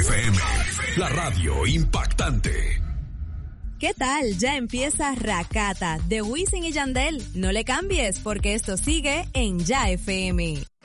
FM, la radio impactante. ¿Qué tal? Ya empieza Rakata de Wisin y Yandel. No le cambies porque esto sigue en Ya FM.